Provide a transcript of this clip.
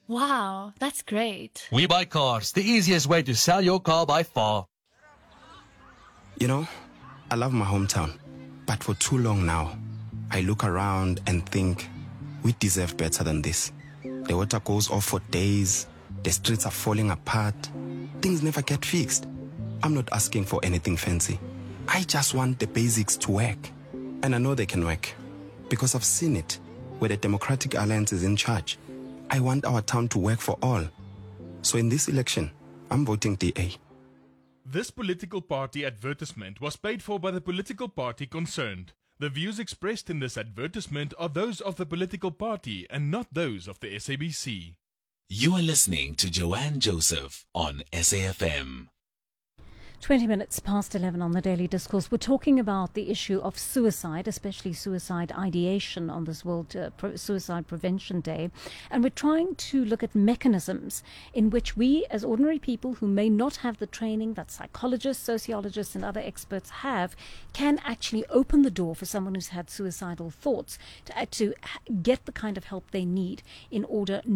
Wow, that's great. We Buy Cars, the easiest way to sell your car by far. You know, I love my hometown, but for too long now, I look around and think we deserve better than this. The water goes off for days, the streets are falling apart, things never get fixed. I'm not asking for anything fancy. I just want the basics to work. And I know they can work, because I've seen it, where the Democratic Alliance is in charge. I want our town to work for all. So in this election, I'm voting DA. This political party advertisement was paid for by the political party concerned. The views expressed in this advertisement are those of the political party and not those of the SABC. You are listening to Joanne Joseph on SAFM. 20 minutes past 11 on the Daily Discourse. We're talking about the issue of suicide, especially suicide ideation on this World Suicide Prevention Day. And we're trying to look at mechanisms in which we, as ordinary people who may not have the training that psychologists, sociologists and other experts have, can actually open the door for someone who's had suicidal thoughts to get the kind of help they need in order